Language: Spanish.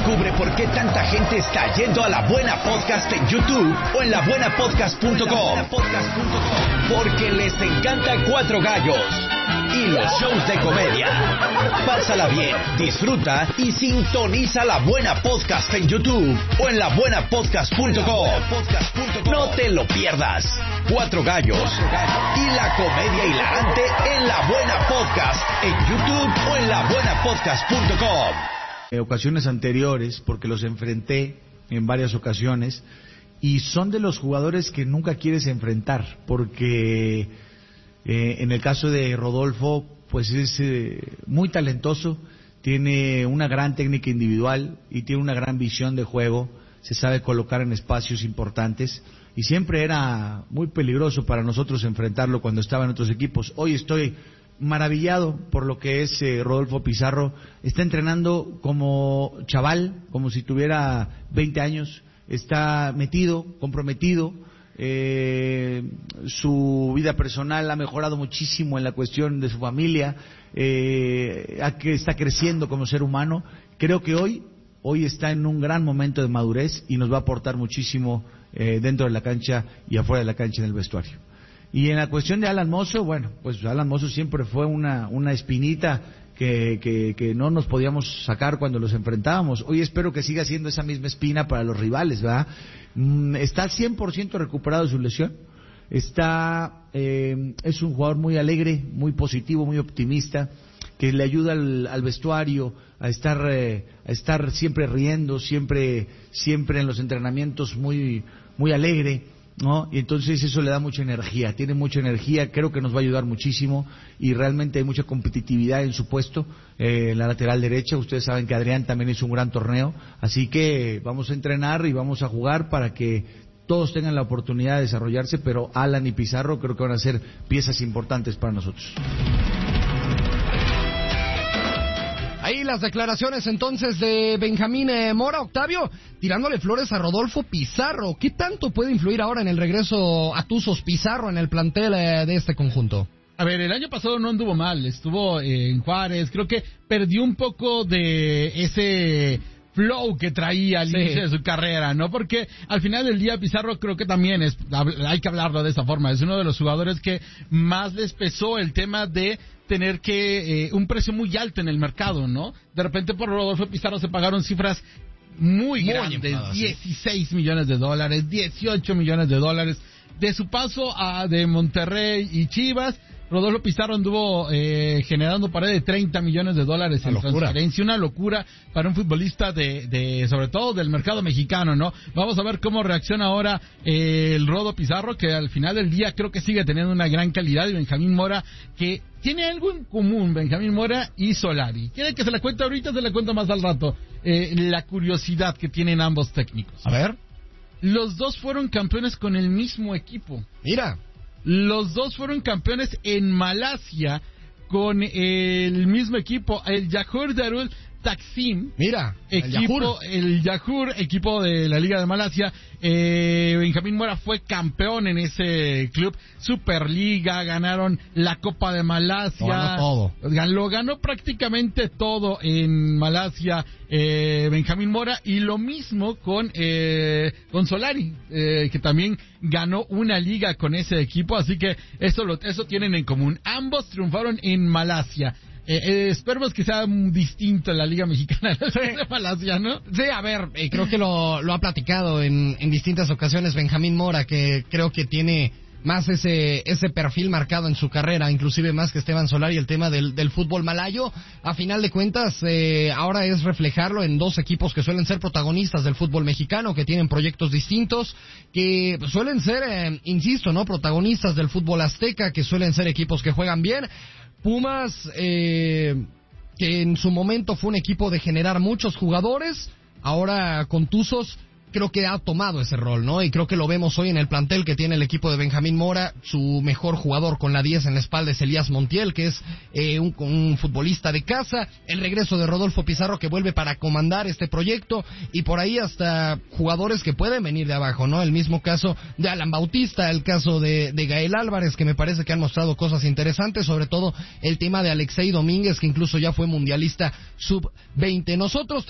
Descubre por qué tanta gente está yendo a La Buena Podcast en YouTube o en labuenapodcast.com. Porque les encanta Cuatro Gallos y los shows de comedia. Pásala bien, disfruta y sintoniza La Buena Podcast en YouTube o en labuenapodcast.com. No te lo pierdas. Cuatro Gallos y la comedia hilarante en La Buena Podcast en YouTube o en labuenapodcast.com. En ocasiones anteriores, porque los enfrenté en varias ocasiones, y son de los jugadores que nunca quieres enfrentar, porque en el caso de Rodolfo, pues es muy talentoso, tiene una gran técnica individual y tiene una gran visión de juego, se sabe colocar en espacios importantes, y siempre era muy peligroso para nosotros enfrentarlo cuando estaba en otros equipos. Hoy estoy maravillado por lo que es Rodolfo Pizarro. Está entrenando como chaval, como si tuviera 20 años, está metido, comprometido, su vida personal ha mejorado muchísimo en la cuestión de su familia, está creciendo como ser humano. Creo que hoy está en un gran momento de madurez y nos va a aportar muchísimo dentro de la cancha y afuera de la cancha en el vestuario. Y en la cuestión de Alan Mozo, bueno, pues Alan Mozo siempre fue una espinita que no nos podíamos sacar cuando los enfrentábamos. Hoy espero que siga siendo esa misma espina para los rivales, ¿verdad? Está 100% recuperado de su lesión. Es un jugador muy alegre, muy positivo, muy optimista, que le ayuda al vestuario a estar siempre riendo, siempre en los entrenamientos muy alegre, ¿no? Y entonces eso le da mucha energía, tiene mucha energía, creo que nos va a ayudar muchísimo y realmente hay mucha competitividad en su puesto, en la lateral derecha. Ustedes saben que Adrián también hizo un gran torneo, así que vamos a entrenar y vamos a jugar para que todos tengan la oportunidad de desarrollarse, pero Alan y Pizarro creo que van a ser piezas importantes para nosotros. Ahí las declaraciones entonces de Benjamín Mora. Octavio, tirándole flores a Rodolfo Pizarro. ¿Qué tanto puede influir ahora en el regreso a Tuzos Pizarro en el plantel de este conjunto? A ver, el año pasado no anduvo mal, estuvo en Juárez, creo que perdió un poco de ese flow que traía al inicio de su carrera, ¿no? Porque al final del día Pizarro creo que también hay que hablarlo de esa forma, es uno de los jugadores que más les pesó el tema de tener un precio muy alto en el mercado, ¿no? De repente por Rodolfo Pizarro se pagaron cifras muy grandes, 16 millones de dólares, 18 millones de dólares. De su paso de Monterrey y Chivas, Rodolfo Pizarro anduvo generando pared de 30 millones de dólares en transferencia, una locura para un futbolista sobre todo del mercado mexicano, ¿no? Vamos a ver cómo reacciona ahora el Rodo Pizarro, que al final del día creo que sigue teniendo una gran calidad, y Benjamín Mora, que tiene algo en común, Benjamín Mora y Solari. ¿Quieren que se la cuente ahorita o se la cuento más al rato? La curiosidad que tienen ambos técnicos. A ver. Los dos fueron campeones con el mismo equipo. Mira. Los dos fueron campeones en Malasia con el mismo equipo, el Yahur Darul Taksim. Mira, el Yahur, equipo de la Liga de Malasia. Benjamín Mora fue campeón en ese club, Superliga, ganaron la Copa de Malasia. Lo ganó prácticamente todo en Malasia, Benjamín Mora, y lo mismo con Solari, que también ganó una liga con ese equipo, así que eso tienen en común. Ambos triunfaron en Malasia. Esperemos que sea distinto la Liga Mexicana de Malasia, ¿no? Sí, a ver, creo que lo ha platicado en distintas ocasiones Benjamín Mora, que creo que tiene más ese perfil marcado en su carrera, inclusive más que Esteban Solari, el tema del fútbol malayo. A final de cuentas, ahora es reflejarlo en dos equipos que suelen ser protagonistas del fútbol mexicano, que tienen proyectos distintos, que suelen ser, insisto, ¿no?, protagonistas del fútbol azteca, que suelen ser equipos que juegan bien. Pumas, que en su momento fue un equipo de generar muchos jugadores, ahora con Tuzos creo que ha tomado ese rol, ¿no? Y creo que lo vemos hoy en el plantel que tiene el equipo de Benjamín Mora. Su mejor jugador con la 10 en la espalda es Elías Montiel, que es un futbolista de casa. El regreso de Rodolfo Pizarro, que vuelve para comandar este proyecto, y por ahí hasta jugadores que pueden venir de abajo, ¿no? El mismo caso de Alan Bautista, el caso de Gael Álvarez, que me parece que han mostrado cosas interesantes, sobre todo el tema de Alexei Domínguez, que incluso ya fue mundialista sub-20. Nosotros